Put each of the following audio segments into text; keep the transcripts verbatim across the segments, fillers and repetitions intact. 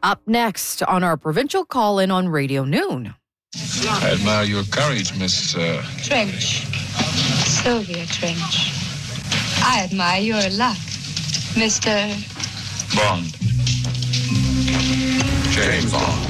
Up next on our provincial call-in on Radio Noon. I admire your courage, Miss... Uh... Trench. Sylvia Trench. I admire your luck, Mister Bond. James Bond.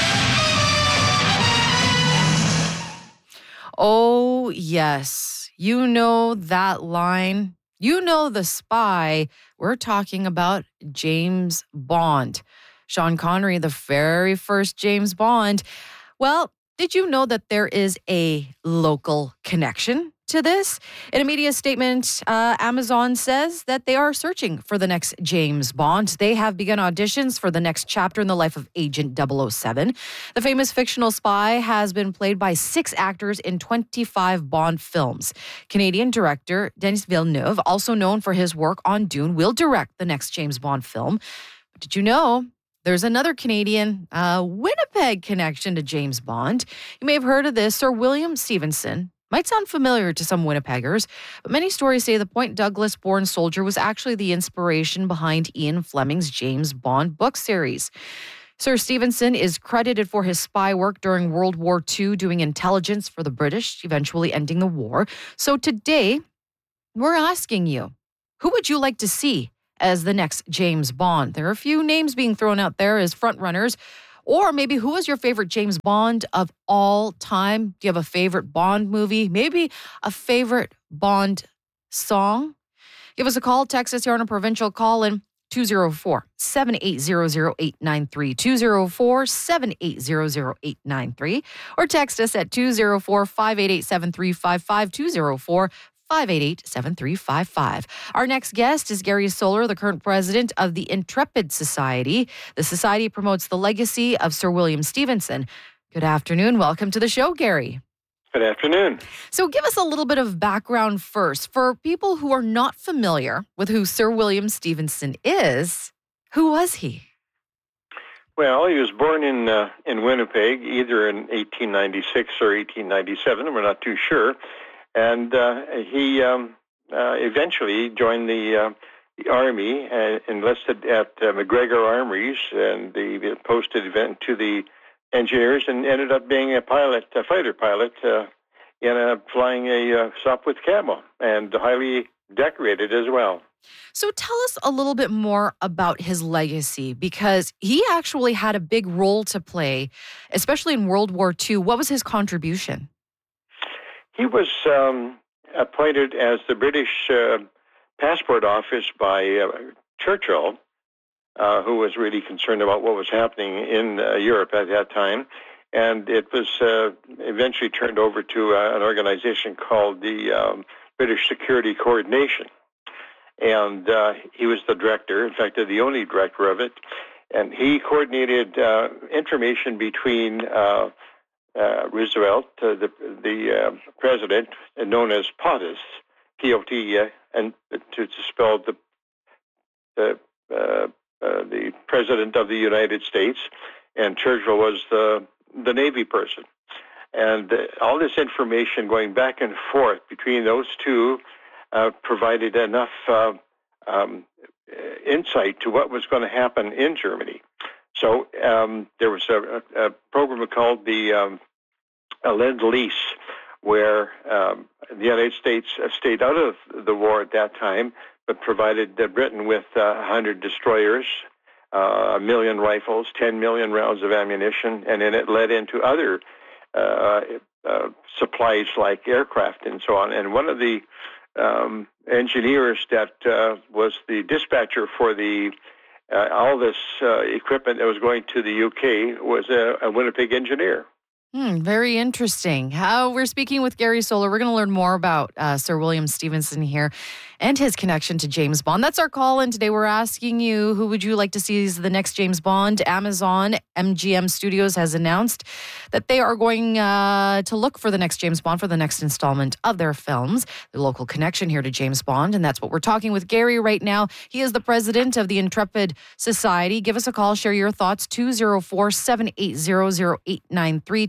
Oh, yes. You know that line. You know the spy. We're talking about James Bond. Sean Connery, the very first James Bond. Well, did you know that there is a local connection to this? In a media statement, uh, Amazon says that they are searching for the next James Bond. They have begun auditions for the next chapter in the life of Agent double oh seven. The famous fictional spy has been played by six actors in twenty-five Bond films. Canadian director Denis Villeneuve, also known for his work on Dune, will direct the next James Bond film. But did you know there's another Canadian uh, Winnipeg connection to James Bond? You may have heard of this. Sir William Stevenson might sound familiar to some Winnipeggers, but many stories say the Point Douglas-born soldier was actually the inspiration behind Ian Fleming's James Bond book series. Sir Stevenson is credited for his spy work during World War Two, doing intelligence for the British, eventually ending the war. So today, we're asking you, who would you like to see as the next James Bond? There are a few names being thrown out there as frontrunners. Or maybe who is your favorite James Bond of all time? Do you have a favorite Bond movie? Maybe a favorite Bond song? Give us a call. Text us here on a provincial call-in. two oh four, seven eight zero zero, eight nine three. two oh four, seven eight zero zero, eight nine three. Or text us at two oh four, five eight eight, seven three five five. two oh four, five eight eight, seven three five five. Our next guest is Gary Solar, the current president of the Intrepid Society. The society promotes the legacy of Sir William Stevenson. Good afternoon. Welcome to the show, Gary. Good afternoon. So give us a little bit of background first. For people who are not familiar with who Sir William Stevenson is, who was he? Well, he was born in uh, in Winnipeg, either in eighteen ninety-six or eighteen ninety-seven. We're not too sure. And uh, he um, uh, eventually joined the, uh, the Army and enlisted at uh, McGregor Armories, and they posted event to the engineers and ended up being a pilot, a fighter pilot, uh, in a, flying a uh, Sopwith Camel, and highly decorated as well. So tell us a little bit more about his legacy, because he actually had a big role to play, especially in World War Two. What was his contribution? He was um, appointed as the British uh, passport office by uh, Churchill, uh, who was really concerned about what was happening in uh, Europe at that time. And it was uh, eventually turned over to uh, an organization called the um, British Security Coordination. And uh, he was the director, in fact, the only director of it. And he coordinated uh, information between Uh, Uh, Roosevelt, uh, the the uh, president, uh, known as POTUS, P O T, uh, and to, to spell the the, uh, uh, the president of the United States, and Churchill was the the Navy person, and uh, all this information going back and forth between those two uh, provided enough uh, um, insight to what was going to happen in Germany. So um, there was a, a program called the um, a Lend-Lease, where um, the United States stayed out of the war at that time, but provided uh, Britain with uh, one hundred destroyers, uh, a million rifles, ten million rounds of ammunition, and then it led into other uh, uh, supplies like aircraft and so on. And one of the um, engineers that uh, was the dispatcher for the Uh, all this uh, equipment that was going to the U K was a, a Winnipeg engineer. Hmm, very interesting. How we're speaking with Gary Solar. We're going to learn more about uh, Sir William Stevenson here and his connection to James Bond. That's our call in today. We're asking you, who would you like to see as the next James Bond? Amazon M G M Studios has announced that they are going uh, to look for the next James Bond for the next installment of their films. The local connection here to James Bond, and that's what we're talking with Gary right now. He is the president of the Intrepid Society. Give us a call. Share your thoughts. two oh four, seven eight zero, zero eight nine three.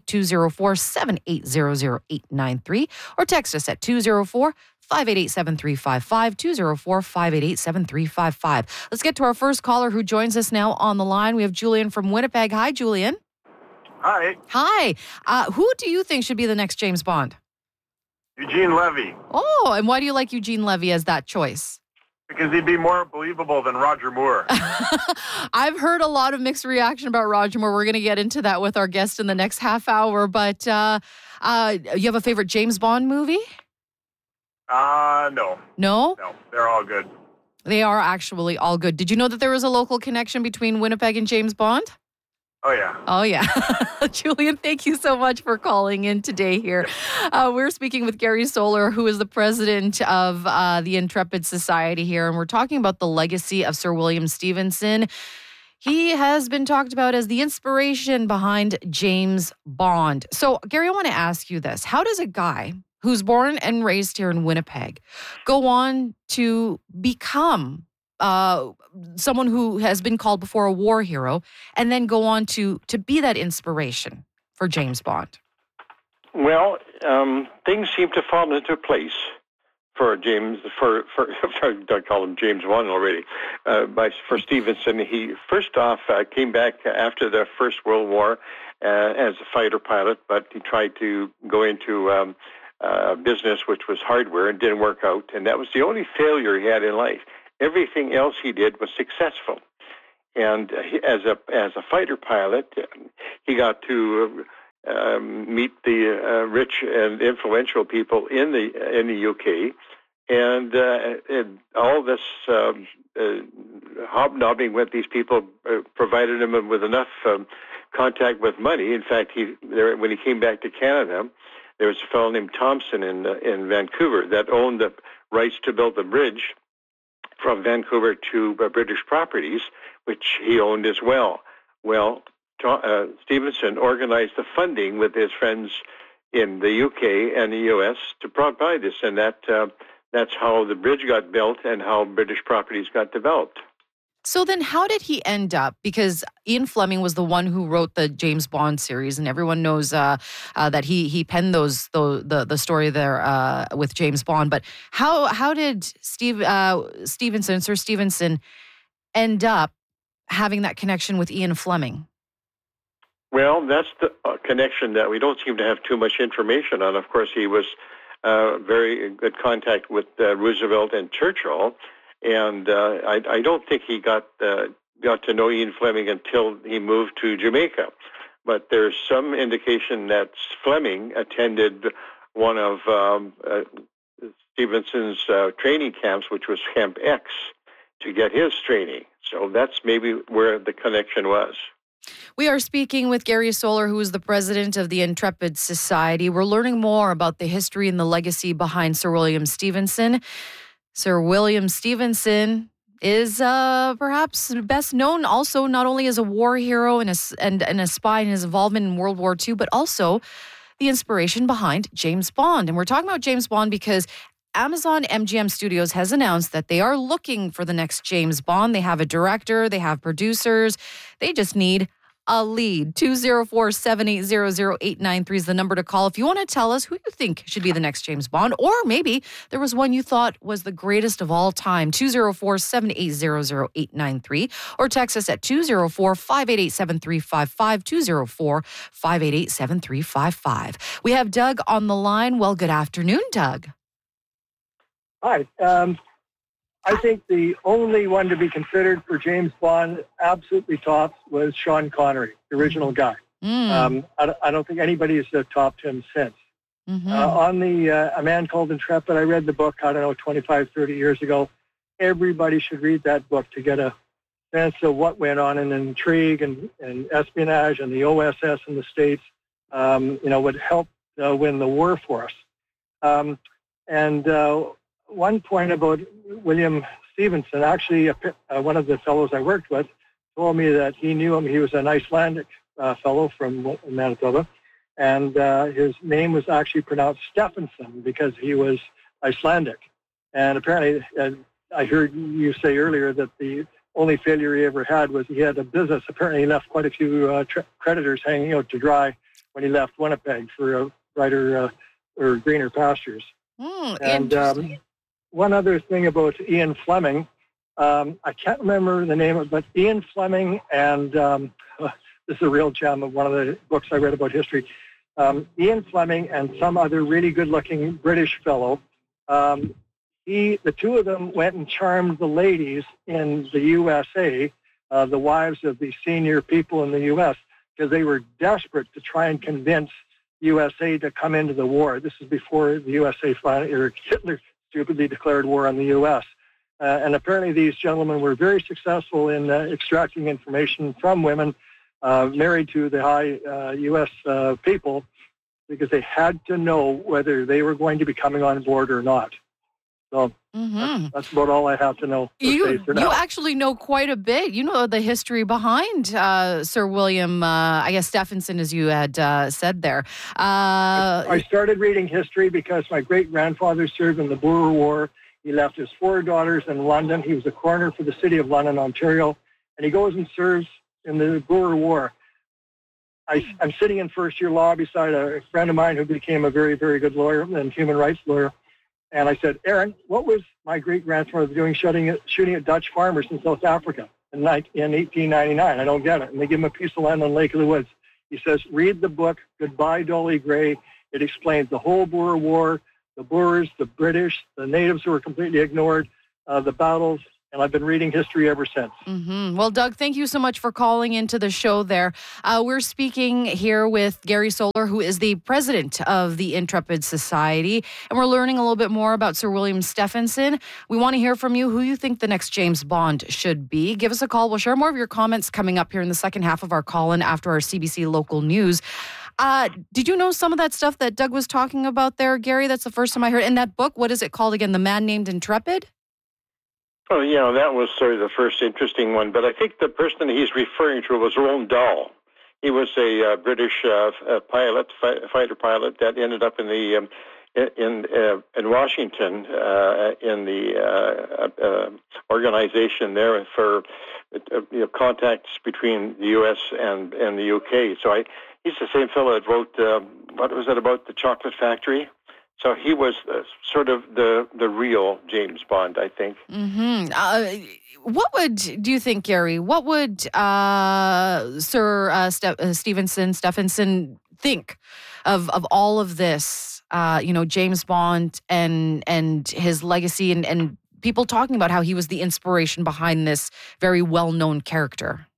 two oh four, seven eight zero zero, eight nine three or text us at two oh four, five eight eight, seven three five five, two oh four, five eight eight, seven three five five. Let's get to our first caller who joins us now on the line. We have Julian from Winnipeg. Hi, Julian. Hi, Hi. Uh, who do you think should be the next James Bond? Eugene Levy, Oh, and why do you like Eugene Levy as that choice? because he'd be more believable than Roger Moore. I've heard a lot of mixed reaction about Roger Moore. We're going to get into that with our guest in the next half hour. But uh, uh, you have a favorite James Bond movie? Uh, no, No? no, they're all good. They are actually all good. Did you know that there was a local connection between Winnipeg and James Bond? Oh, yeah. Oh, yeah. Julian, thank you so much for calling in today here. Uh, we're speaking with Gary Solar, who is the president of uh, the Intrepid Society here, and we're talking about the legacy of Sir William Stevenson. He has been talked about as the inspiration behind James Bond. So, Gary, I want to ask you this. How does a guy who's born and raised here in Winnipeg go on to become uh, someone who has been called before a war hero and then go on to, to be that inspiration for James Bond? Well, um, things seem to fall into place for James, for, for, for I call him James Bond already, uh, by, for Stevenson. He first off uh, came back after the First World War uh, as a fighter pilot, but he tried to go into um, uh, business, which was hardware, and didn't work out. And that was the only failure he had in life. Everything else he did was successful. And uh, he, as a as a fighter pilot, uh, he got to uh, um, meet the uh, rich and influential people in the in the U K, and, uh, and all this um, uh, hobnobbing with these people uh, provided him with enough um, contact with money. In fact, he there, when he came back to Canada, there was a fellow named Thompson in uh, in Vancouver that owned the rights to build the bridge from Vancouver to uh, British Properties, which he owned as well. Well, uh, Stevenson organized the funding with his friends in the U K and the U S to provide this, and that uh, that's how the bridge got built and how British Properties got developed. So then how did he end up? Because Ian Fleming was the one who wrote the James Bond series, and everyone knows uh, uh, that he he penned those the the, the story there uh, with James Bond. But how how did Steve uh, Stevenson, Sir Stevenson, end up having that connection with Ian Fleming? Well, that's the uh, connection that we don't seem to have too much information on. Of course, he was uh, very good contact with uh, Roosevelt and Churchill. And uh, I, I don't think he got uh, got to know Ian Fleming until he moved to Jamaica. But there's some indication that Fleming attended one of um, uh, Stevenson's uh, training camps, which was Camp X, to get his training. So that's maybe where the connection was. We are speaking with Gary Solar, who is the president of the Intrepid Society. We're learning more about the history and the legacy behind Sir William Stevenson. Sir William Stevenson is uh, perhaps best known also not only as a war hero and a, and, and a spy in his involvement in World War Two, but also the inspiration behind James Bond. And we're talking about James Bond because Amazon M G M Studios has announced that they are looking for the next James Bond. They have a director, they have producers. They just need a lead. two oh four, seven eight zero zero, eight nine three is the number to call if you want to tell us who you think should be the next James Bond, or maybe there was one you thought was the greatest of all time. two oh four, seven eight zero zero, eight nine three or text us at two oh four, five eight eight, seven three five five, two oh four, five eight eight, seven three five five. We have Doug on the line. Well, good afternoon, Doug. Hi. Um, I think the only one to be considered for James Bond, absolutely tops, was Sean Connery, the original guy. Mm. Um, I, I don't think anybody's uh, topped him since. Mm-hmm. Uh, on the uh, A Man Called Intrepid, I read the book, I don't know, twenty-five, thirty years ago. Everybody should read that book to get a sense of what went on in intrigue and, and espionage and the O S S in the States, um, you know, would help uh, win the war for us. Um, and uh, one point about William Stevenson, actually, uh, one of the fellows I worked with told me that he knew him. He was an Icelandic uh, fellow from Manitoba, and uh, his name was actually pronounced Stephenson because he was Icelandic. And apparently, uh, I heard you say earlier that the only failure he ever had was he had a business. Apparently, he left quite a few uh, tra- creditors hanging out to dry when he left Winnipeg for a brighter uh, or greener pastures. Mm, and um, one other thing about Ian Fleming, um, I can't remember the name of it, but Ian Fleming and um, uh, this is a real gem of one of the books I read about history. Um, Ian Fleming and some other really good-looking British fellow, um, he, the two of them went and charmed the ladies in the U S A, uh, the wives of the senior people in the U S, because they were desperate to try and convince U S A to come into the war. This is before the U S A finally, or Hitler stupidly declared war on the U S. Uh, and apparently these gentlemen were very successful in uh, extracting information from women uh, married to the high uh, U S uh, people, because they had to know whether they were going to be coming on board or not. So mm-hmm. that's, that's about all I have to know. You, for now. you actually know quite a bit. You know the history behind uh, Sir William, uh, I guess, Stephenson, as you had uh, said there. Uh, I started reading history because my great-grandfather served in the Boer War. He left his four daughters in London. He was a coroner for the city of London, Ontario, and he goes and serves in the Boer War. I, I'm sitting in first-year law beside a friend of mine who became a very, very good lawyer and human rights lawyer. And I said, Aaron, what was my great-grandfather doing shooting at, shooting at Dutch farmers in South Africa in, in eighteen ninety-nine? I don't get it. And they give him a piece of land on Lake of the Woods. He says, read the book, Goodbye, Dolly Gray. It explains the whole Boer War, the Boers, the British, the natives who were completely ignored, uh, the battles. And I've been reading history ever since. Mm-hmm. Well, Doug, thank you so much for calling into the show there. Uh, we're speaking here with Gary Solar, who is the president of the Intrepid Society, and we're learning a little bit more about Sir William Stephenson. We want to hear from you who you think the next James Bond should be. Give us a call. We'll share more of your comments coming up here in the second half of our call-in after our C B C local news. Uh, did you know some of that stuff that Doug was talking about there, Gary? That's the first time I heard. In that book, what is it called again? The Man Named Intrepid? Oh, yeah, that was sort of the first interesting one. But I think the person he's referring to was Roald Dahl. He was a uh, British uh, a pilot, fi- fighter pilot that ended up in the um, in uh, in Washington uh, in the uh, uh, organization there for uh, you know, contacts between the U S and and the U K. So I, he's the same fellow that wrote uh, what was it about the chocolate factory. So he was uh, sort of the, the real James Bond, I think. Mm-hmm. Uh, what would, do you think, Gary, what would uh, Sir uh, Ste- uh, Stevenson, Stephenson think of, of all of this, uh, you know, James Bond and and his legacy and, and people talking about how he was the inspiration behind this very well-known character?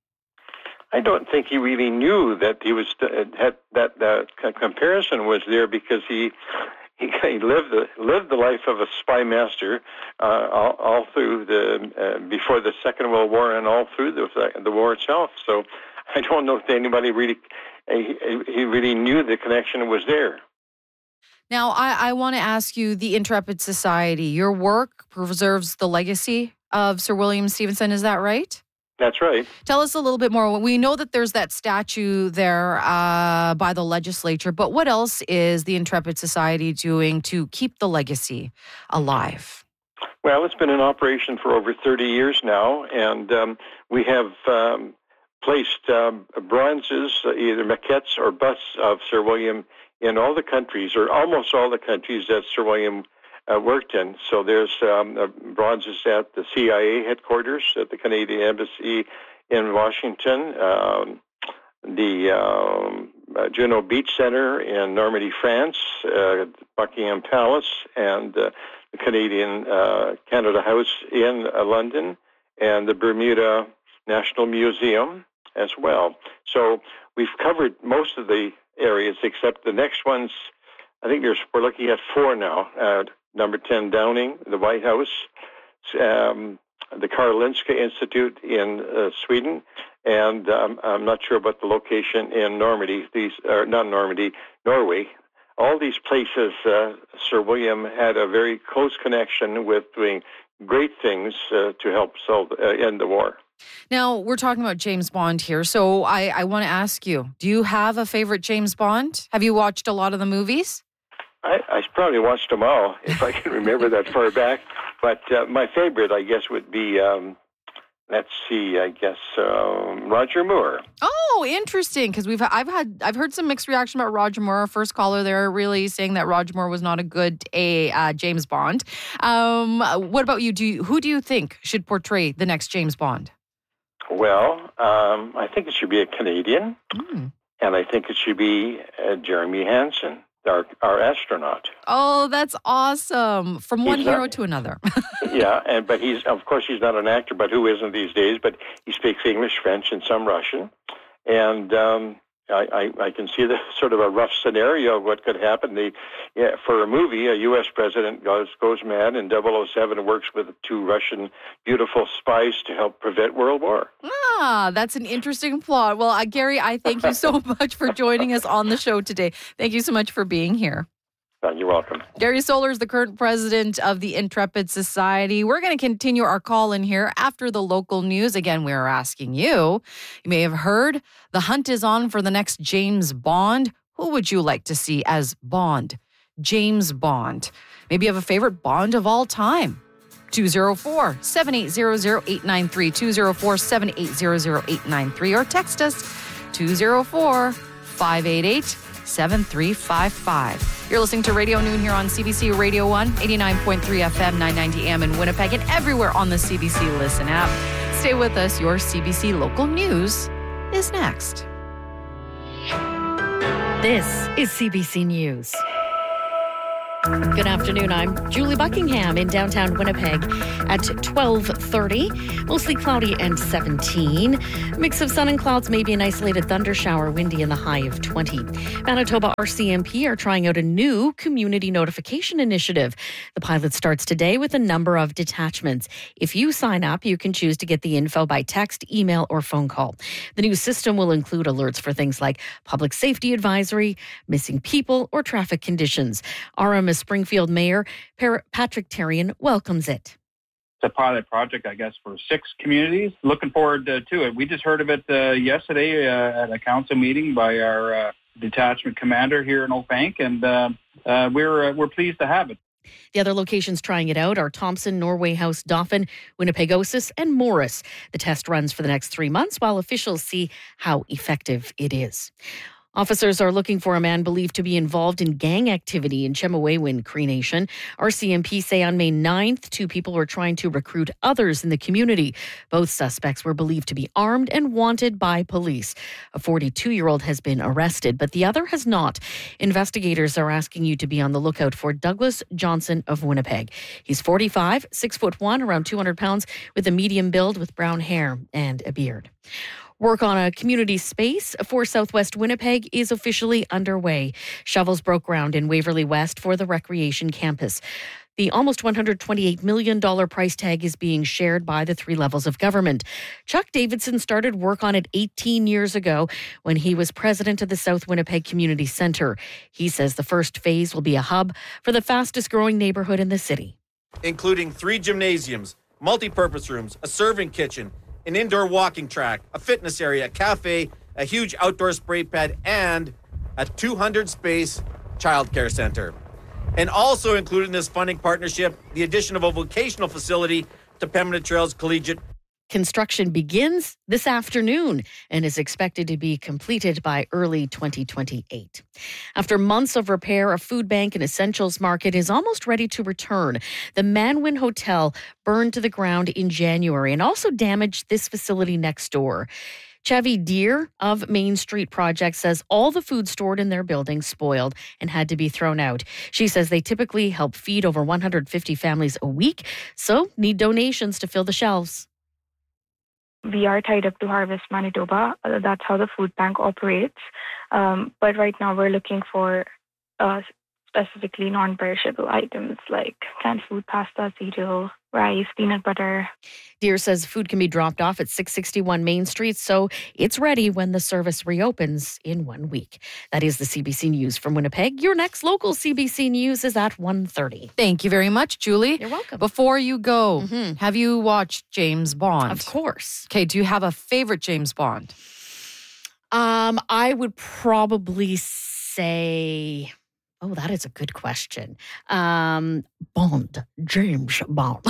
I don't think he really knew that he was had, that the comparison was there, because he he lived the lived the life of a spy master uh, all, all through the uh, before the Second World War and all through the the war itself. So I don't know if anybody really he, he really knew the connection was there. Now, I, I want to ask you, the Intrepid Society, your work preserves the legacy of Sir William Stephenson. Is that right? That's right. Tell us a little bit more. We know that there's that statue there uh, by the legislature, but what else is the Intrepid Society doing to keep the legacy alive? Well, it's been in operation for over thirty years now, and um, we have um, placed um, bronzes, either maquettes or busts of Sir William in all the countries, or almost all the countries that Sir William Uh, worked in. So there's um, uh, bronzes at the C I A headquarters, at the Canadian Embassy in Washington, um, the um, uh, Juno Beach Center in Normandy, France, uh, Buckingham Palace, and uh, the Canadian uh, Canada House in uh, London, and the Bermuda National Museum as well. So we've covered most of the areas, except the next ones. I think there's we're looking at four now. Uh, Number ten Downing, the White House, um, the Karolinska Institute in uh, Sweden, and um, I'm not sure about the location in Normandy. These are not Normandy, Norway. All these places, uh, Sir William had a very close connection with, doing great things uh, to help solve, uh, end the war. Now, we're talking about James Bond here, so I, I want to ask you, do you have a favorite James Bond? Have you watched a lot of the movies? I, I probably watched them all, if I can remember that far back. But uh, my favorite, I guess, would be um, let's see, I guess um, Roger Moore. Oh, interesting. Because we've I've had I've heard some mixed reaction about Roger Moore. Our first caller there really saying that Roger Moore was not a good a uh, James Bond. Um, what about you? Do you, who do you think should portray the next James Bond? Well, um, I think it should be a Canadian, Mm. and I think it should be uh, Jeremy Hansen, our, our astronaut. Oh, that's awesome! From one He's hero not- to another. Yeah, and but he's of course he's not an actor, but who isn't these days? But he speaks English, French, and some Russian, and um, I, I, I can see the sort of a rough scenario of what could happen. The yeah, for a movie, a U S president goes goes mad, and double oh seven works with two Russian beautiful spies to help prevent World War. Ah, that's an interesting plot. Well, uh, Gary, I thank you so much for joining us on the show today. Thank you so much for being here. Uh, you're welcome. Gary Solar is the current president of the Intrepid Society. We're going to continue our call in here after the local news. Again, we are asking you, you may have heard the hunt is on for the next James Bond. Who would you like to see as Bond? James Bond. Maybe you have a favorite Bond of all time. two oh four, seven eight zero zero, eight nine three, two oh four, seven eight zero zero, eight nine three, or text us two oh four, five eight eight, seven three five five. You're listening to Radio Noon here on C B C Radio one, eighty-nine point three F M, nine ninety A M in Winnipeg, and everywhere on the C B C Listen app. Stay with us. Your C B C local news is next. This is C B C News. Good afternoon. I'm Julie Buckingham in downtown Winnipeg at twelve thirty. Mostly cloudy and seventeen. Mix of sun and clouds, maybe an isolated thunder shower, windy in the high of twenty. Manitoba R C M P are trying out a new community notification initiative. The pilot starts today with a number of detachments. If you sign up, you can choose to get the info by text, email, or phone call. The new system will include alerts for things like public safety advisory, missing people, or traffic conditions. R M S Springfield Mayor Patrick Therrien welcomes it. It's a pilot project, I guess, for six communities. Looking forward uh, to it. We just heard of it uh, yesterday uh, at a council meeting by our uh, detachment commander here in Oakbank, and uh, uh, we're uh, we're pleased to have it. The other locations trying it out are Thompson, Norway House, Dauphin, Winnipegosis, and Morris. The test runs for the next three months while officials see how effective it is. Officers are looking for a man believed to be involved in gang activity in Chemehuewin, Cree Nation. R C M P say on May ninth, two people were trying to recruit others in the community. Both suspects were believed to be armed and wanted by police. A forty-two-year-old has been arrested, but the other has not. Investigators are asking you to be on the lookout for Douglas Johnson of Winnipeg. He's forty-five, six foot one, around two hundred pounds, with a medium build with brown hair and a beard. Work on a community space for Southwest Winnipeg is officially underway. Shovels broke ground in Waverly West for the recreation campus. The almost one hundred twenty-eight million dollars price tag is being shared by the three levels of government. Chuck Davidson started work on it eighteen years ago when he was president of the South Winnipeg Community Centre. He says the first phase will be a hub for the fastest growing neighborhood in the city. Including three gymnasiums, multi-purpose rooms, a serving kitchen, an indoor walking track, a fitness area, a cafe, a huge outdoor spray pad, and a two hundred space childcare center. And also included in this funding partnership, the addition of a vocational facility to Pembina Trails Collegiate. Construction begins this afternoon and is expected to be completed by early twenty twenty-eight. After months of repair, a food bank and essentials market is almost ready to return. The Manwin Hotel burned to the ground in January and also damaged this facility next door. Chevy Deer of Main Street Project says all the food stored in their building spoiled and had to be thrown out. She says they typically help feed over one hundred fifty families a week, so need donations to fill the shelves. We are tied up to Harvest Manitoba. Uh, that's how the food bank operates. Um, but right now we're looking for uh, specifically non-perishable items like canned food, pasta, cereal, rice, peanut butter. Deere says food can be dropped off at six sixty-one Main Street, so it's ready when the service reopens in one week. That is the C B C News from Winnipeg. Your next local C B C News is at one thirty. Thank you very much, Julie. You're welcome. Before you go, Mm-hmm. have you watched James Bond? Of course. Okay, do you have a favorite James Bond? Um, I would probably say Oh, that is a good question. Um, Bond, James Bond.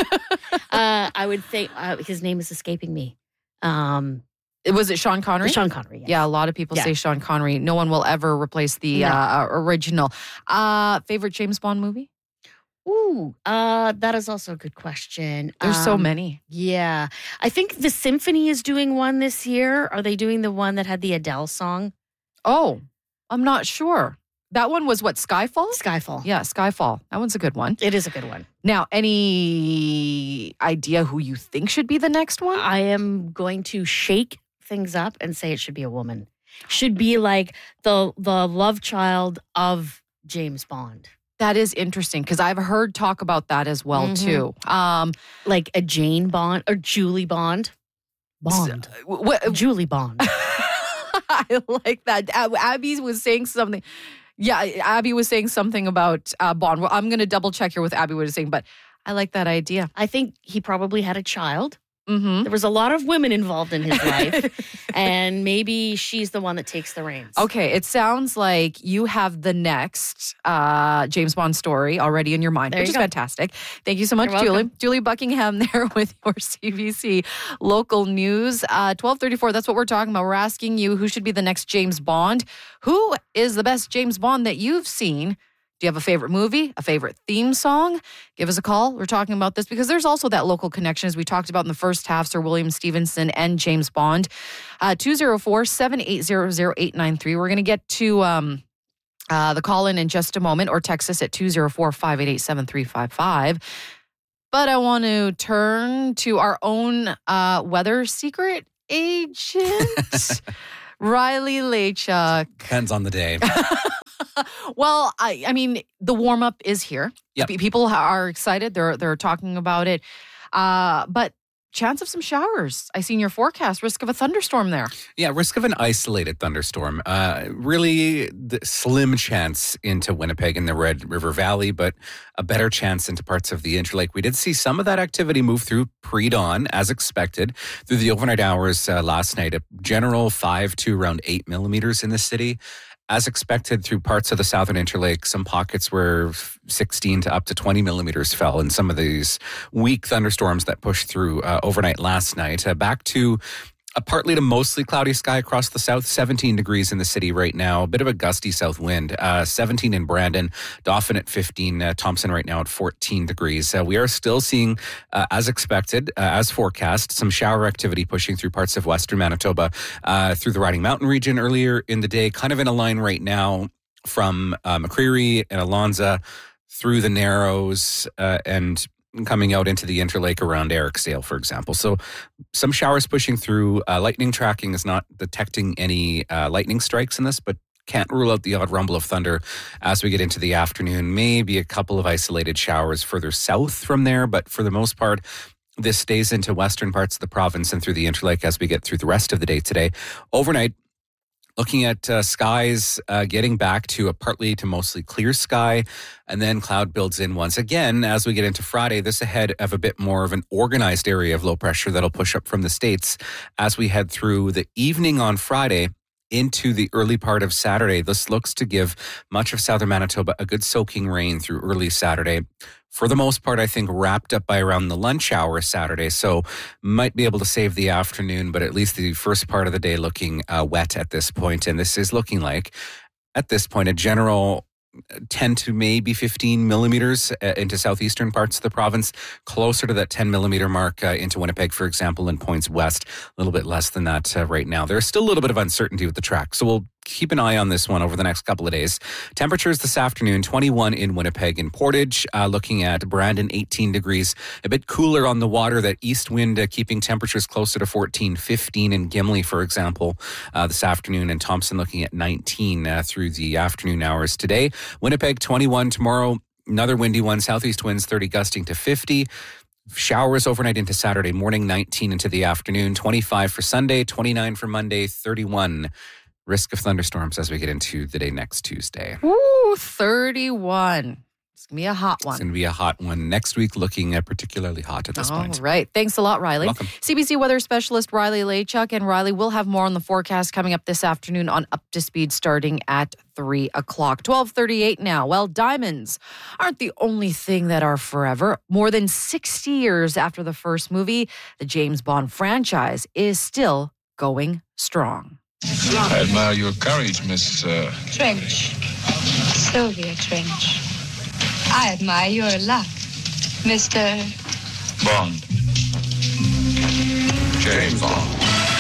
uh, I would think uh, his name is escaping me. Um, Was it Sean Connery? Sean Connery, yes. Yeah, a lot of people Yeah. say Sean Connery. No one will ever replace the No. uh, original. Uh, favorite James Bond movie? Ooh, uh, that is also a good question. There's so Um, many. Yeah. I think the Symphony is doing one this year. Are they doing the one that had the Adele song? Oh, I'm not sure. That one was what, Skyfall? Skyfall. Yeah, Skyfall. That one's a good one. It is a good one. Now, any idea who you think should be the next one? I am going to shake things up and say it should be a woman. Should be like the the love child of James Bond. That is interesting because I've heard talk about that as well, Mhm. too. Um, Like a Jane Bond or Julie Bond. Bond. What, Julie Bond. I like that. Ab- Abby was saying something. Yeah, Abby was saying something about uh, Bond. Well, I'm going to double check here with Abby what is saying, but I like that idea. I think he probably had a child. Mm-hmm. There was a lot of women involved in his life, and maybe she's the one that takes the reins. Okay, it sounds like you have the next uh, James Bond story already in your mind, There which you is go. fantastic. Thank you so much, You're Julie. welcome. Julie Buckingham there with your C B C local news. Uh, twelve thirty-four, that's what we're talking about. We're asking you who should be the next James Bond. Who is the best James Bond that you've seen? Do you have a favorite movie, a favorite theme song? Give us a call. We're talking about this because there's also that local connection, as we talked about in the first half, Sir William Stevenson and James Bond. Uh, two oh four, seven eight zero, zero eight nine three. We're going to get to um, uh, the call-in in just a moment, or text us at two oh four, five eight eight, seven three five five. But I want to turn to our own uh, weather secret agent, Riley Lachuk. Depends on the day. Well, I, I mean, the warm up is here. Yep. Pe- People are excited. They're they're talking about it. Uh, but chance of some showers. I see in your forecast, risk of a thunderstorm there. Yeah, risk of an isolated thunderstorm. Uh, really the slim chance into Winnipeg and the Red River Valley, but a better chance into parts of the Interlake. We did see some of that activity move through pre-dawn, as expected, through the overnight hours uh, last night. A general five to around eight millimeters in the city. As expected, through parts of the Southern Interlake, some pockets where sixteen to up to twenty millimeters fell in some of these weak thunderstorms that pushed through uh, overnight last night. Uh, back to a partly to mostly cloudy sky across the south, seventeen degrees in the city right now. A bit of a gusty south wind, uh, seventeen in Brandon, Dauphin at fifteen, uh, Thompson right now at fourteen degrees. Uh, we are still seeing, uh, as expected, uh, as forecast, some shower activity pushing through parts of western Manitoba, uh, through the Riding Mountain region earlier in the day, kind of in a line right now from uh, McCreary and Alonza through the Narrows uh, and coming out into the Interlake around Ericsdale, for example. So some showers pushing through. Uh, lightning tracking is not detecting any uh, lightning strikes in this, but can't rule out the odd rumble of thunder as we get into the afternoon. Maybe a couple of isolated showers further south from there, but for the most part, this stays into western parts of the province and through the Interlake as we get through the rest of the day today. Overnight, looking at uh, skies uh, getting back to a partly to mostly clear sky, and then cloud builds in once again as we get into Friday. This ahead of a bit more of an organized area of low pressure that'll push up from the States as we head through the evening on Friday into the early part of Saturday. This looks to give much of southern Manitoba a good soaking rain through early Saturday. For the most part, I think wrapped up by around the lunch hour Saturday. So might be able to save the afternoon, but at least the first part of the day looking uh, wet at this point. And this is looking like, at this point, a general ten to maybe fifteen millimeters uh, into southeastern parts of the province, closer to that ten millimeter mark uh, into Winnipeg, for example, and points west, a little bit less than that uh, right now. There's still a little bit of uncertainty with the track, so we'll keep an eye on this one over the next couple of days. Temperatures this afternoon, twenty-one in Winnipeg and Portage, uh, looking at Brandon, eighteen degrees, a bit cooler on the water, that east wind uh, keeping temperatures closer to fourteen, fifteen in Gimli, for example, uh, this afternoon, and Thompson looking at nineteen uh, through the afternoon hours today. Winnipeg, twenty-one tomorrow, another windy one, southeast winds thirty gusting to fifty. Showers overnight into Saturday morning, nineteen into the afternoon, twenty-five for Sunday, twenty-nine for Monday, thirty-one. Risk of thunderstorms as we get into the day next Tuesday. Ooh, thirty-one. It's going to be a hot It's one. going to be a hot one next week, looking at particularly hot at this All point. right. Thanks a lot, Riley. Welcome. C B C weather specialist Riley Lachuk. And Riley, we'll have more on the forecast coming up this afternoon on Up to Speed starting at three o'clock. twelve thirty-eight now. Well, diamonds aren't the only thing that are forever. More than sixty years after the first movie, the James Bond franchise is still going strong. I admire your courage, Miss uh, Trench. Sylvia Trench. I admire your luck, Mister Bond. James Bond.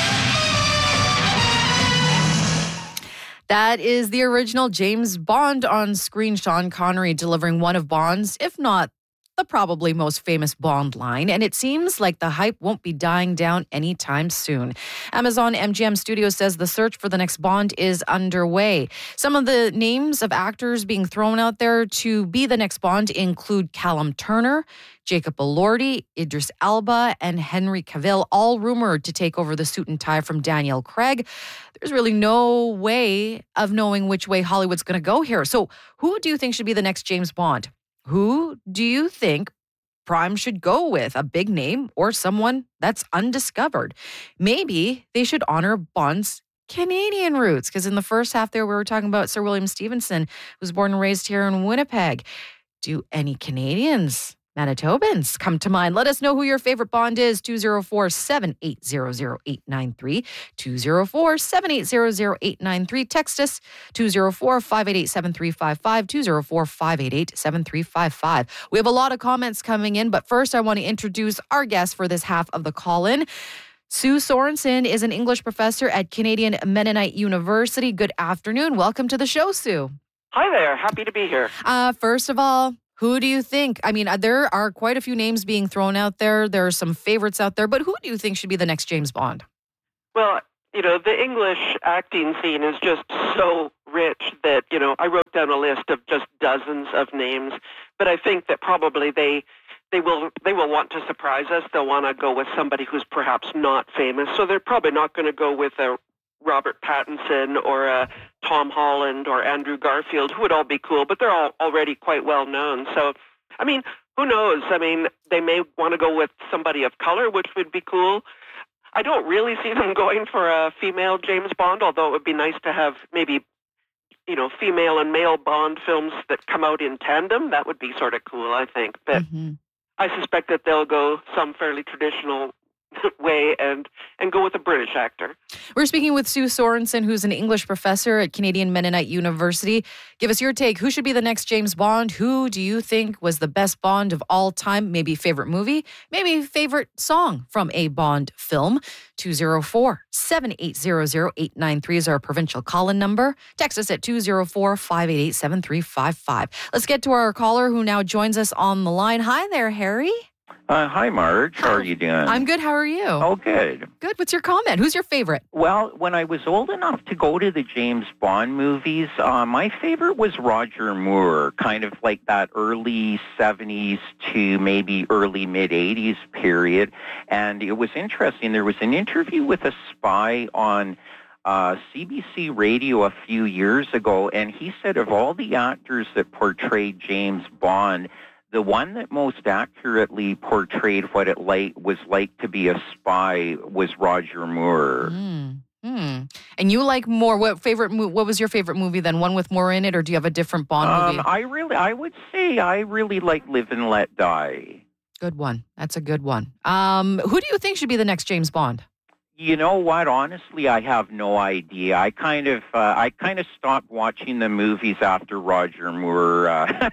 That is the original James Bond on screen. Sean Connery delivering one of Bond's, if not the probably most famous Bond line, and it seems like the hype won't be dying down anytime soon. Amazon M G M Studios says the search for the next Bond is underway. Some of the names of actors being thrown out there to be the next Bond include Callum Turner, Jacob Elordi, Idris Elba, and Henry Cavill, all rumored to take over the suit and tie from Daniel Craig. There's really no way of knowing which way Hollywood's going to go here. So who do you think should be the next James Bond? Who do you think Prime should go with? A big name or someone that's undiscovered? Maybe they should honor Bond's Canadian roots, because in the first half there we were talking about Sir William Stevenson, who was born and raised here in Winnipeg. Do any Canadians, Manitobans, come to mind? Let us know who your favorite Bond is. two oh four, seven eight zero zero, eight nine three. two oh four, seven eight zero zero, eight nine three. Text us two oh four, five eight eight, seven three five five. two oh four, five eight eight, seven three five five. We have a lot of comments coming in, but first I want to introduce our guest for this half of the call-in. Sue Sorensen is an English professor at Canadian Mennonite University. Good afternoon. Welcome to the show, Sue. Hi there. Happy to be here. Uh, first of all, who do you think? I mean, there are quite a few names being thrown out there. There are some favorites out there, but who do you think should be the next James Bond? Well, you know, the English acting scene is just so rich that, you know, I wrote down a list of just dozens of names, but I think that probably they they will they will want to surprise us. They'll want to go with somebody who's perhaps not famous, so they're probably not going to go with a Robert Pattinson or uh, Tom Holland or Andrew Garfield, who would all be cool, but they're all already quite well known. So, I mean, who knows? I mean, they may want to go with somebody of color, which would be cool. I don't really see them going for a female James Bond, although it would be nice to have maybe, you know, female and male Bond films that come out in tandem. That would be sort of cool, I think. But mm-hmm. I suspect that they'll go some fairly traditional way and and go with a British actor. We're speaking with Sue Sorensen, who's an English professor at Canadian Mennonite University. Give us your take. Who should be the next James Bond? Who do you think was the best Bond of all time? Maybe favorite movie, maybe favorite song from a Bond film. two oh four, seven eight zero zero, eight nine three is our provincial call-in number. Text us at two oh four, five eight eight, seven three five five. Let's get to our caller who now joins us on the line. Hi there, Harry. Uh, hi, Marge. How are you doing? I'm good. How are you? Oh, good. Good. What's your comment? Who's your favorite? Well, when I was old enough to go to the James Bond movies, uh, my favorite was Roger Moore, kind of like that early seventies to maybe early mid-eighties period. And it was interesting. There was an interview with a spy on uh, C B C Radio a few years ago, and he said of all the actors that portrayed James Bond, the one that most accurately portrayed what it like was like to be a spy was Roger Moore. Mm, mm. And you like Moore? What favorite? Mo- what was your favorite movie then? One with Moore in it, or do you have a different Bond Um, movie? I really, I would say I really like Live and Let Die. Good one. That's a good one. Um, who do you think should be the next James Bond? You know what? Honestly, I have no idea. I kind of, uh, I kind of stopped watching the movies after Roger Moore uh,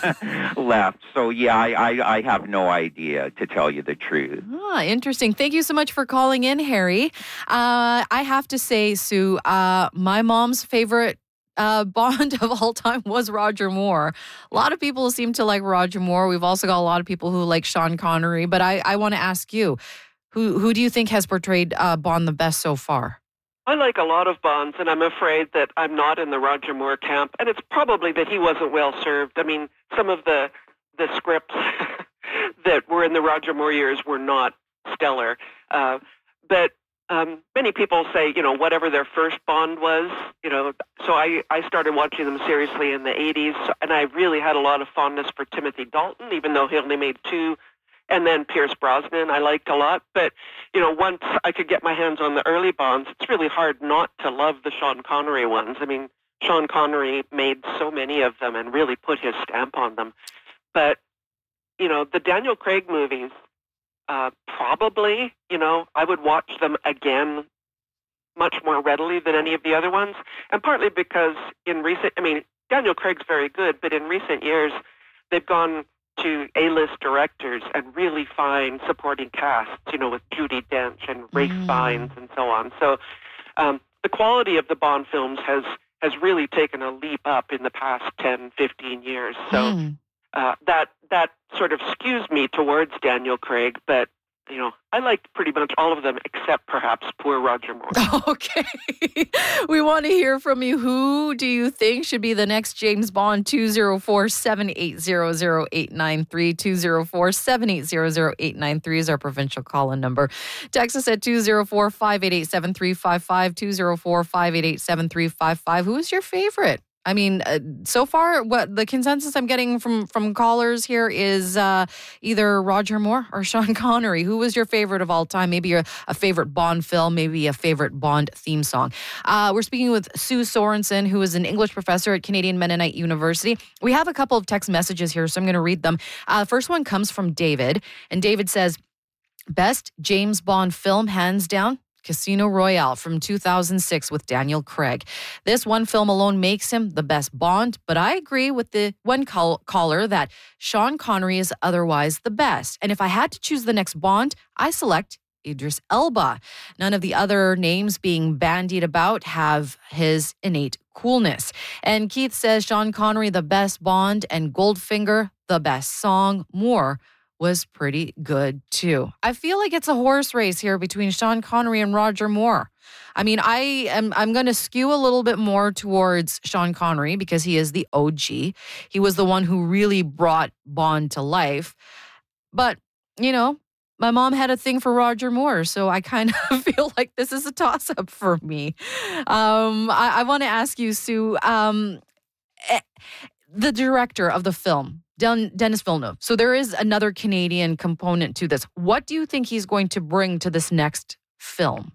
left. So yeah, I, I, I have no idea, to tell you the truth. Ah, interesting. Thank you so much for calling in, Harry. Uh, I have to say, Sue, uh, my mom's favorite uh, Bond of all time was Roger Moore. A lot of people seem to like Roger Moore. We've also got a lot of people who like Sean Connery. But I, I want to ask you. Who who do you think has portrayed uh, Bond the best so far? I like a lot of Bonds, and I'm afraid that I'm not in the Roger Moore camp. And it's probably that he wasn't well served. I mean, some of the the scripts that were in the Roger Moore years were not stellar. Uh, but um, many people say, you know, whatever their first Bond was, you know, so I, I started watching them seriously in the eighties, and I really had a lot of fondness for Timothy Dalton, even though he only made two, and then Pierce Brosnan I liked a lot. But, you know, once I could get my hands on the early Bonds, it's really hard not to love the Sean Connery ones. I mean, Sean Connery made so many of them and really put his stamp on them. But, you know, the Daniel Craig movies, Uh, probably, you know, I would watch them again much more readily than any of the other ones. And partly because in recent, I mean, Daniel Craig's very good, but in recent years, they've gone to A-list directors and really fine supporting casts, you know, with Judi Dench and Ralph mm. Fiennes and so on. So um, the quality of the Bond films has, has really taken a leap up in the past ten, fifteen years. So mm. uh, that that sort of skews me towards Daniel Craig, but, you know, I liked pretty much all of them except perhaps poor Roger Moore. Okay. We want to hear from you. Who do you think should be the next James Bond? two oh four, seven eight zero, zero eight nine three. two oh four, seven eight zero, zero eight nine three is our provincial call-in number. Text us at two oh four, five eight eight, seven three five five, two oh four, five eight eight, seven three five five. Who is your favorite? I mean, uh, so far, what the consensus I'm getting from, from callers here is uh, either Roger Moore or Sean Connery. Who was your favorite of all time? Maybe a, a favorite Bond film, maybe a favorite Bond theme song. Uh, we're speaking with Sue Sorensen, who is an English professor at Canadian Mennonite University. We have a couple of text messages here, so I'm going to read them. Uh, first one comes from David, and David says, best James Bond film, hands down, Casino Royale from two thousand six with Daniel Craig. This one film alone makes him the best Bond, but I agree with the one call- caller that Sean Connery is otherwise the best. And if I had to choose the next Bond, I select Idris Elba. None of the other names being bandied about have his innate coolness. And Keith says Sean Connery the best Bond and Goldfinger the best song. Moore was pretty good too. I feel like it's a horse race here between Sean Connery and Roger Moore. I mean, I am I'm going to skew a little bit more towards Sean Connery because he is the O G. He was the one who really brought Bond to life. But, you know, my mom had a thing for Roger Moore, so I kind of feel like this is a toss-up for me. Um, I, I want to ask you, Sue, um, the director of the film, Denis Villeneuve. So there is another Canadian component to this. What do you think he's going to bring to this next film?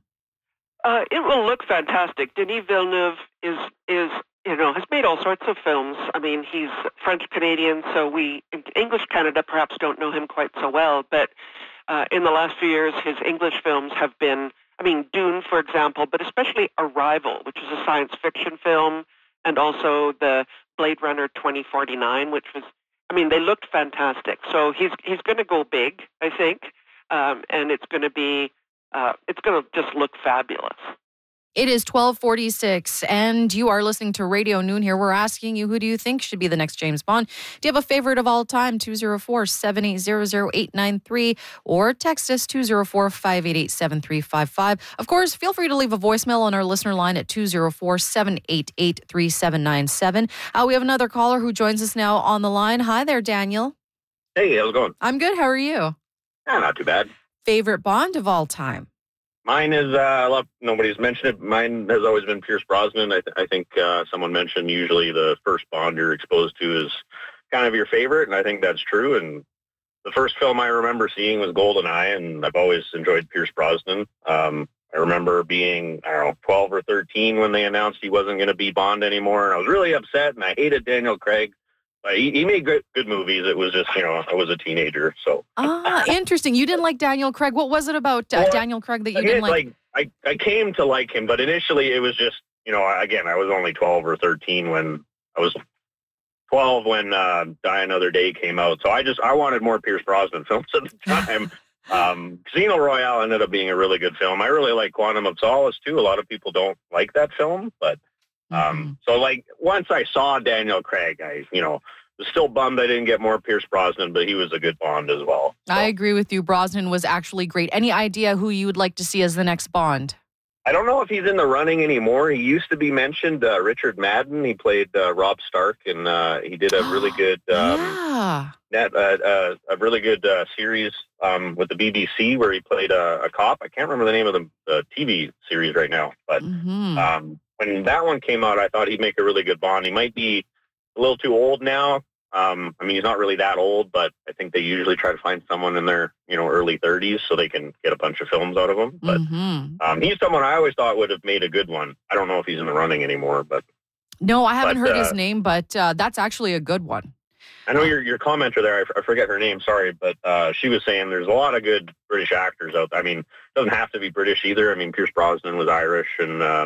Uh, it will look fantastic. Denis Villeneuve is is you know has made all sorts of films. I mean, he's French Canadian, so we in English Canada perhaps don't know him quite so well. But uh, in the last few years, his English films have been, I mean, Dune, for example, but especially Arrival, which is a science fiction film, and also the Blade Runner twenty forty-nine, which was, I mean, they looked fantastic. So he's he's going to go big, I think, um, and it's going to be uh, it's going to just look fabulous. It is twelve forty-six, and you are listening to Radio Noon here. We're asking you, who do you think should be the next James Bond? Do you have a favorite of all time? two oh four, seven eight zero, zero eight nine three, or text us two oh four, five eight eight, seven three five five. Of course, feel free to leave a voicemail on our listener line at two oh four, seven eight eight, three seven nine seven. Uh, we have another caller who joins us now on the line. Hi there, Daniel. Hey, how's it going? I'm good. How are you? Yeah, not too bad. Favorite Bond of all time? Mine is, uh, I love, nobody's mentioned it. Mine has always been Pierce Brosnan. I, th- I think uh, someone mentioned usually the first Bond you're exposed to is kind of your favorite, and I think that's true. And the first film I remember seeing was GoldenEye, and I've always enjoyed Pierce Brosnan. Um, I remember being, I don't know, twelve or thirteen when they announced he wasn't going to be Bond anymore, and I was really upset, and I hated Daniel Craig. But he, he made good, good movies. It was just, you know, I was a teenager, so. Ah, interesting. You didn't like Daniel Craig. What was it about uh, well, Daniel Craig that you I didn't like? like? I, I came to like him, but initially it was just, you know, again, I was only twelve or thirteen when, I was twelve when uh, Die Another Day came out. So I just, I wanted more Pierce Brosnan films at the time. um, Casino Royale ended up being a really good film. I really like Quantum of Solace, too. A lot of people don't like that film, but um, mm-hmm. so like once I saw Daniel Craig, I, you know, was still bummed I didn't get more Pierce Brosnan, but he was a good Bond as well. So. I agree with you. Brosnan was actually great. Any idea who you would like to see as the next Bond? I don't know if he's in the running anymore. He used to be mentioned, uh, Richard Madden. He played uh, Rob Stark, and uh, he did a really good, um, yeah. net, uh, uh, a really good uh, series um, with the B B C where he played a, a cop. I can't remember the name of the, the T V series right now, but Mm-hmm. um, when that one came out, I thought he'd make a really good Bond. He might be a little too old now. Um, I mean, he's not really that old, but I think they usually try to find someone in their, you know, early thirties so they can get a bunch of films out of him. But Mm-hmm. um, he's someone I always thought would have made a good one. I don't know if he's in the running anymore, but No, I haven't But, heard his uh, name, but uh, that's actually a good one. I know your your commenter there. I, f- I forget her name. Sorry, but uh, she was saying there's a lot of good British actors out there. I mean, it doesn't have to be British either. I mean, Pierce Brosnan was Irish, and uh,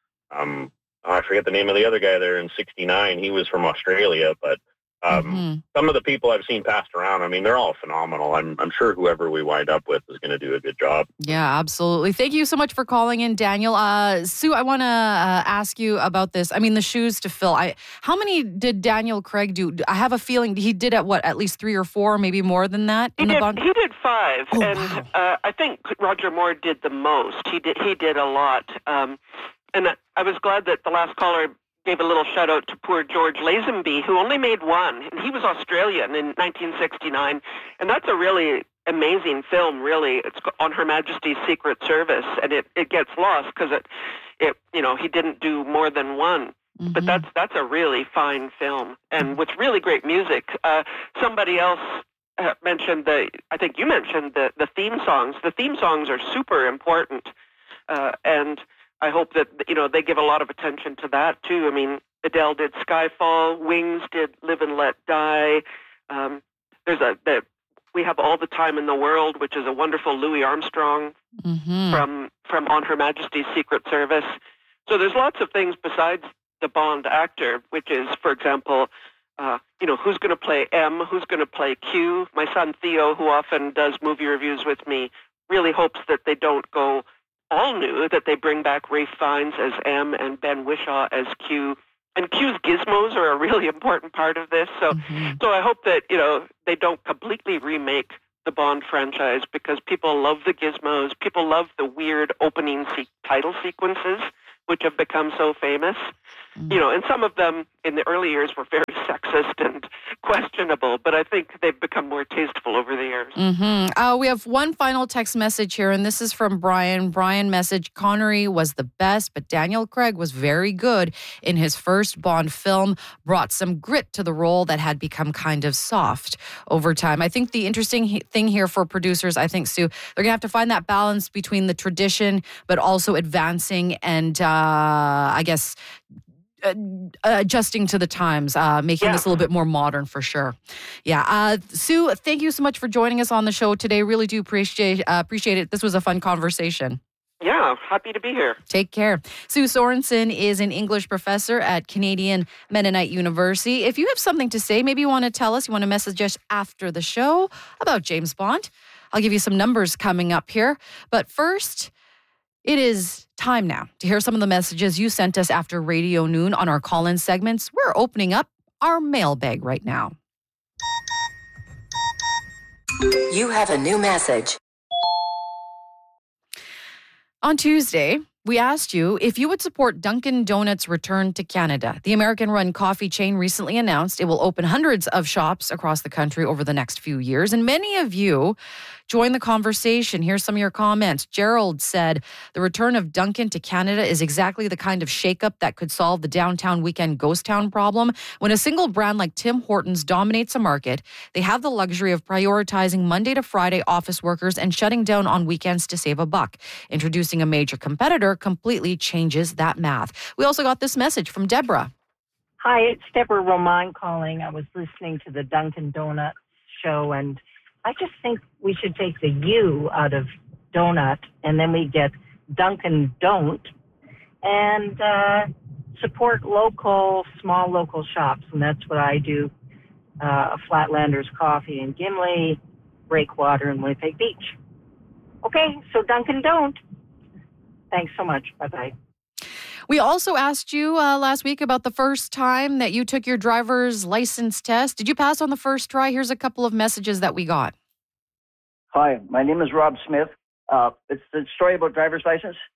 um, oh, I forget the name of the other guy there in sixty-nine. He was from Australia, but. Um, Mm-hmm. Some of the people I've seen passed around, I mean, they're all phenomenal. I'm I'm sure whoever we wind up with is going to do a good job. Yeah, absolutely. Thank you so much for calling in, Daniel. Uh, Sue, I want to uh, ask you about this. I mean, the shoes to fill. I how many did Daniel Craig do? I have a feeling he did at what, at least three or four, maybe more than that. He in the did. Bond? He did five, Oh, and wow. uh, I think Roger Moore did the most. He did. He did a lot, um, and I- I was glad that the last caller gave a little shout out to poor George Lazenby, who only made one, and he was Australian in nineteen sixty-nine, and that's a really amazing film. Really, it's on Her Majesty's Secret Service, and it, it gets lost because it, it, you know, he didn't do more than one. Mm-hmm. But that's that's a really fine film, and with really great music. Uh, somebody else uh, mentioned the, I think you mentioned the the theme songs. The theme songs are super important, uh, and I hope that, you know, they give a lot of attention to that too. I mean, Adele did Skyfall, Wings did Live and Let Die. Um, there's a the, we have All the Time in the World, which is a wonderful Louis Armstrong Mm-hmm. from from On Her Majesty's Secret Service. So there's lots of things besides the Bond actor, which is, for example, uh, you know, who's going to play M, who's going to play Q. My son Theo, who often does movie reviews with me, really hopes that they don't go all new, that they bring back Ralph Fiennes as M and Ben Whishaw as Q. And Q's gizmos are a really important part of this. So, Mm-hmm. so I hope that, you know, they don't completely remake the Bond franchise, because people love the gizmos. People love the weird opening se- title sequences, which have become so famous. Mm-hmm. You know, and some of them in the early years were very sexist and questionable, but I think they've become more tasteful over the years. Mm-hmm. Uh, we have one final text message here, and this is from Brian. Brian message, Connery was the best, but Daniel Craig was very good in his first Bond film, brought some grit to the role that had become kind of soft over time. I think the interesting he- thing here for producers, I think, Sue, they're going to have to find that balance between the tradition, but also advancing and, uh, I guess, Uh, adjusting to the times, uh, making Yeah. this a little bit more modern for sure. Yeah. Uh, Sue, thank you so much for joining us on the show today. Really do appreciate uh, appreciate it. This was a fun conversation. Yeah, happy to be here. Take care. Sue Sorensen is an English professor at Canadian Mennonite University. If you have something to say, maybe you want to tell us, you want to message us after the show about James Bond, I'll give you some numbers coming up here. But first, it is time now to hear some of the messages you sent us after Radio Noon on our call-in segments. We're opening up our mailbag right now. You have a new message. On Tuesday, we asked you if you would support Dunkin' Donuts' return to Canada. The American-run coffee chain recently announced it will open hundreds of shops across the country over the next few years, and many of you joined the conversation. Here's some of your comments. Gerald said, the return of Dunkin' to Canada is exactly the kind of shakeup that could solve the downtown weekend ghost town problem. When a single brand like Tim Hortons dominates a market, they have the luxury of prioritizing Monday to Friday office workers and shutting down on weekends to save a buck. Introducing a major competitor completely changes that math. We also got this message from Deborah. Hi, it's Deborah Roman calling. I was listening to the Dunkin' Donuts show, and I just think we should take the U out of donut, and then we get Dunkin' Don't, and uh, support local, small local shops, and that's what I do. Uh, Flatlanders Coffee in Gimli, Breakwater in Winnipeg Beach. Okay, so Dunkin' Don't. Thanks so much. Bye-bye. We also asked you uh, last week about the first time that you took your driver's license test. Did you pass on the first try? Here's a couple of messages that we got. Hi, my name is Rob Smith. Uh, it's the story about driver's license.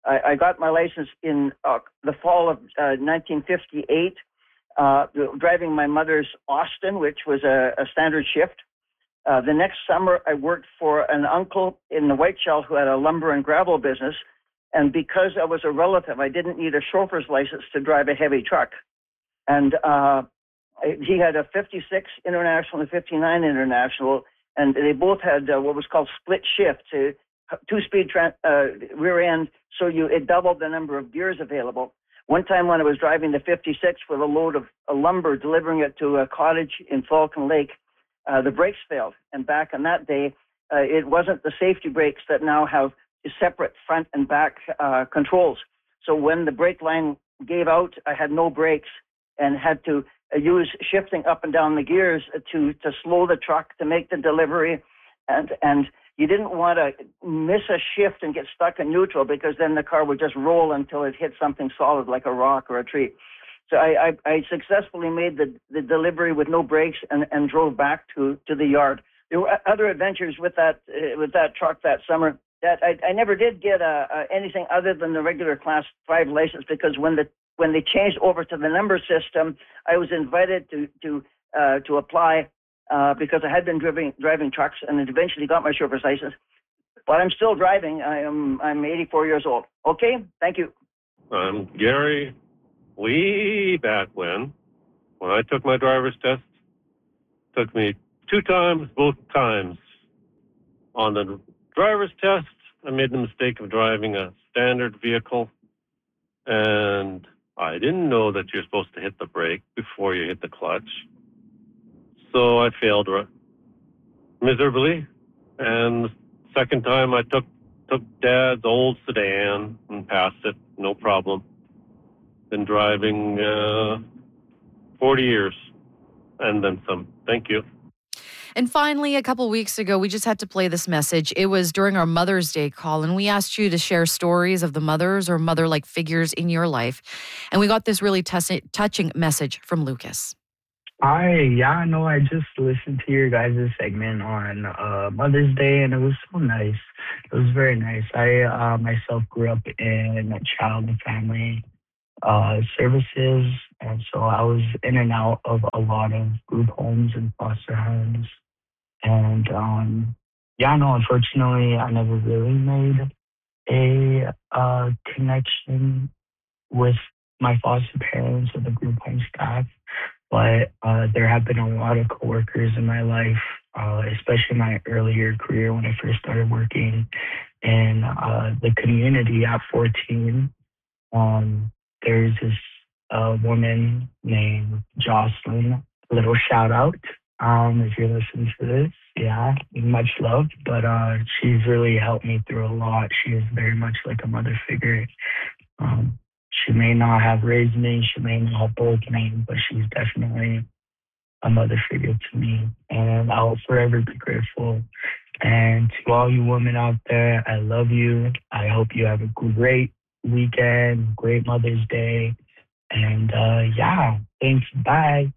I, I got my license in uh, the fall of uh, nineteen fifty-eight, uh, driving my mother's Austin, which was a, a standard shift. Uh, the next summer, I worked for an uncle in the Whiteshell who had a lumber and gravel business. And because I was a relative, I didn't need a chauffeur's license to drive a heavy truck. And uh, he had a fifty-six International and a fifty-nine International, and they both had uh, what was called split shifts, uh, two-speed tra- uh, rear end, so you it doubled the number of gears available. One time when I was driving the fifty-six with a load of uh, lumber, delivering it to a cottage in Falcon Lake, uh, the brakes failed. And back in that day, uh, it wasn't the safety brakes that now have separate front and back uh, controls. So when the brake line gave out, I had no brakes and had to uh, use shifting up and down the gears to to slow the truck to make the delivery. And and you didn't want to miss a shift and get stuck in neutral, because then the car would just roll until it hit something solid like a rock or a tree. So I, I, I successfully made the, the delivery with no brakes and, and drove back to, to the yard. There were other adventures with that uh, with that truck that summer. That I, I never did get a, a, anything other than the regular Class five license, because when the when they changed over to the number system, I was invited to to uh, to apply uh, because I had been driving driving trucks, and then eventually got my chauffeur's license. But I'm still driving. I am I'm eighty-four years old. Okay, thank you. I'm Gary. Way back when, when I took my driver's test, took me two times, both times on the driver's test, I made the mistake of driving a standard vehicle, and I didn't know that you're supposed to hit the brake before you hit the clutch. So I failed miserably. And the second time I took took Dad's old sedan and passed it, no problem. Been driving uh, forty years and then some. Thank you. And finally, a couple weeks ago, we just had to play this message. It was during our Mother's Day call, and we asked you to share stories of the mothers or mother-like figures in your life. And we got this really t- touching message from Lucas. Hi, yeah, no, I just listened to your guys' segment on uh, Mother's Day, and it was so nice. It was very nice. I uh, myself grew up in a child and family uh, services, and so I was in and out of a lot of group homes and foster homes. And, um, yeah, no, unfortunately, I never really made a uh, connection with my foster parents or the group home staff. But uh, there have been a lot of coworkers in my life, uh, especially in my earlier career when I first started working in uh, the community at fourteen. Um, there's this uh, woman named Jocelyn. A little shout out. Um, if you're listening to this, yeah, much love. But uh, she's really helped me through a lot. She is very much like a mother figure. Um, she may not have raised me, she may not have birthed me, but she's definitely a mother figure to me. And I'll forever be grateful. And to all you women out there, I love you. I hope you have a great weekend, great Mother's Day. And uh, yeah, thanks. Bye.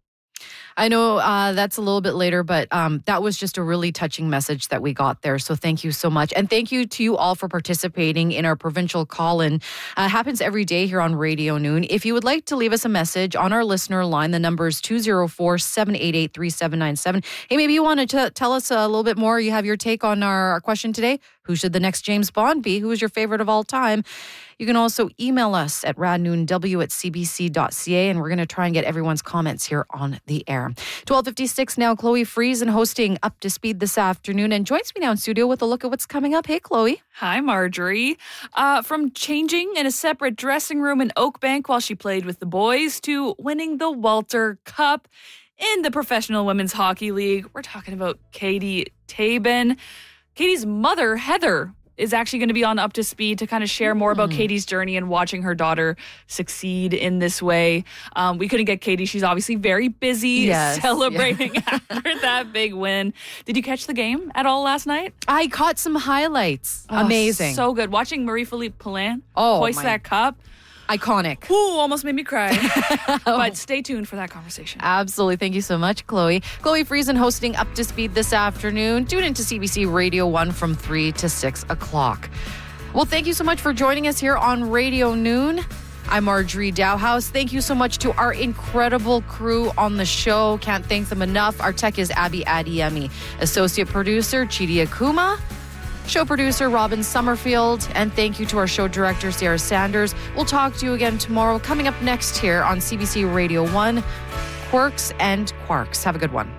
I know uh, that's a little bit later, but um, that was just a really touching message that we got there. So thank you so much. And thank you to you all for participating in our provincial call-in. Uh, happens every day here on Radio Noon. If you would like to leave us a message on our listener line, the number is two oh four, seven eight eight, three seven nine seven. Hey, maybe you want to t- tell us a little bit more. You have your take on our, our question today. Who should the next James Bond be? Who is your favorite of all time? You can also email us at radnoonw at c b c dot c a, and we're going to try and get everyone's comments here on the air. twelve fifty-six now, Chloe Friesen hosting Up to Speed this afternoon and joins me now in studio with a look at what's coming up. Hey, Chloe. Hi, Marjorie. Uh, from changing in a separate dressing room in Oakbank while she played with the boys to winning the Walter Cup in the Professional Women's Hockey League, we're talking about Katie Tabin. Katie's mother, Heather, is actually going to be on Up to Speed to kind of share more about mm. Katie's journey and watching her daughter succeed in this way. Um, we couldn't get Katie. She's obviously very busy yes. celebrating yeah. after that big win. Did you catch the game at all last night? I caught some highlights. Oh, amazing. So good. Watching Marie-Philippe Poulin oh, hoist my. that cup. Iconic. Ooh, almost made me cry. But stay tuned for that conversation. Absolutely. Thank you so much, Chloe. Chloe Friesen hosting Up to Speed this afternoon. Tune into C B C Radio one from three to six o'clock. Well, thank you so much for joining us here on Radio Noon. I'm Marjorie Dowhouse. Thank you so much to our incredible crew on the show. Can't thank them enough. Our tech is Abby Adiemi. Associate producer, Chidi Akuma. Show producer, Robin Summerfield. And thank you to our show director, Sarah Sanders. We'll talk to you again tomorrow. Coming up next here on C B C Radio one, Quirks and Quarks. Have a good one.